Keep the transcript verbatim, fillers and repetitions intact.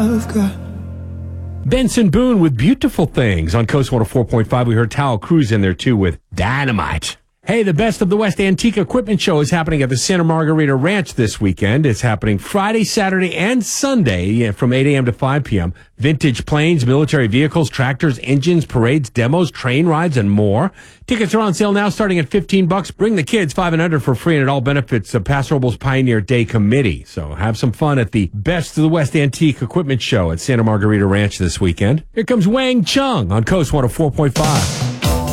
I've got. Benson Boone with Beautiful Things on Coast one oh four point five. We heard Tal Cruz in there, too, with Dynamite. Hey, the Best of the West Antique Equipment Show is happening at the Santa Margarita Ranch this weekend. It's happening Friday, Saturday, and Sunday from eight a.m. to five p.m. Vintage planes, military vehicles, tractors, engines, parades, demos, train rides, and more. Tickets are on sale now starting at fifteen bucks. Bring the kids five and under for free, and it all benefits the Paso Robles Pioneer Day Committee. So have some fun at the Best of the West Antique Equipment Show at Santa Margarita Ranch this weekend. Here comes Wang Chung on Coast one oh four point five.